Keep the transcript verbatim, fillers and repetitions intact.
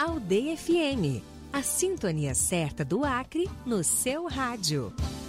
Aldeia F M, a sintonia certa do Acre no seu rádio.